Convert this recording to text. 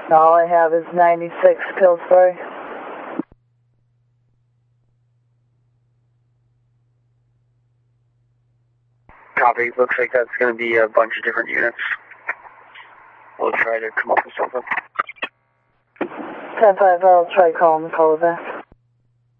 All I have is 96 Pillsbury. Copy. Looks like that's going to be a bunch of different units. We'll try to come up with something. 10-5, I'll try calling the call back.